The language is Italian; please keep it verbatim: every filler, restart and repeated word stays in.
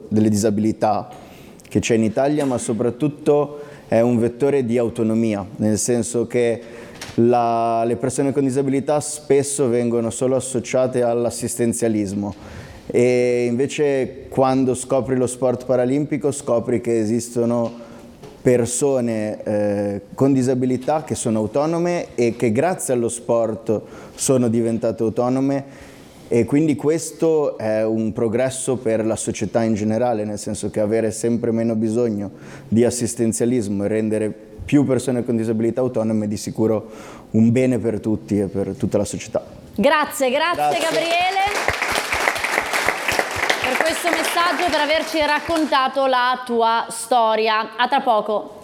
delle disabilità che c'è in Italia, ma soprattutto è un vettore di autonomia, nel senso che la, le persone con disabilità spesso vengono solo associate all'assistenzialismo e invece quando scopri lo sport paralimpico scopri che esistono persone eh, con disabilità che sono autonome e che grazie allo sport sono diventate autonome, e quindi questo è un progresso per la società in generale, nel senso che avere sempre meno bisogno di assistenzialismo e rendere più persone con disabilità autonome è di sicuro un bene per tutti e per tutta la società. Grazie, grazie, grazie. Gabriele, per questo messaggio, per averci raccontato la tua storia. A tra poco.